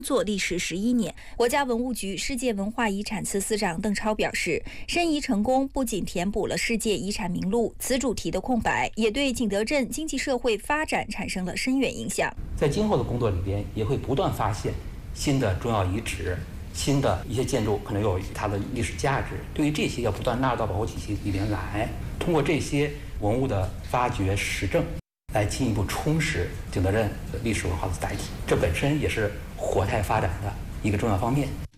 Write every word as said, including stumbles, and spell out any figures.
做历时十一年。国家文物局世界文化遗产司司长邓超表示，申遗成功不仅填补了世界遗产名录此主题的空白，也对景德镇经济社会发展产生了深远影响。 在今后的工作里边，也会不断发现新的重要遗址、新的一些建筑可能有它的历史价值。对于这些，要不断纳入到保护体系里边来，通过这些文物的发掘实证，来进一步充实景德镇历史文化的载体，这本身也是活态发展的一个重要方面。